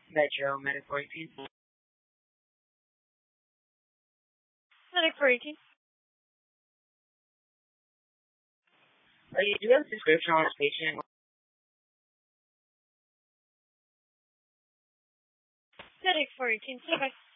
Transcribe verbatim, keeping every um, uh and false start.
Metro Medical eighteen. Medic for eighteen. Uh, you do have a description on this patient. Medic for eighteen. Bye.